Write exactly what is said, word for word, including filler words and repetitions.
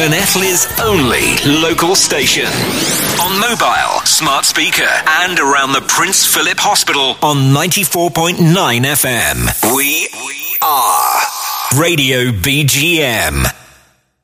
Nettley's only local station. On mobile, smart speaker, and around the Prince Philip Hospital on ninety-four point nine F M. We are Radio B G M.